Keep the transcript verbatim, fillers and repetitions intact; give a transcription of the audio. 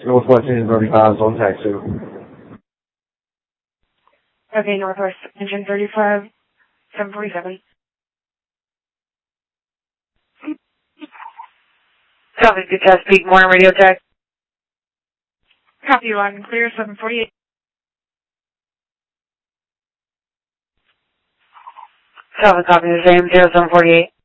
Northwest engine thirty-five is on taxi. Okay, Northwest engine thirty-five, seven forty-seven. Copy, good Chesapeake, morning radio check. Copy, loud and clear, seven forty-eight. Copy, copy, the same, zero seven forty-eight.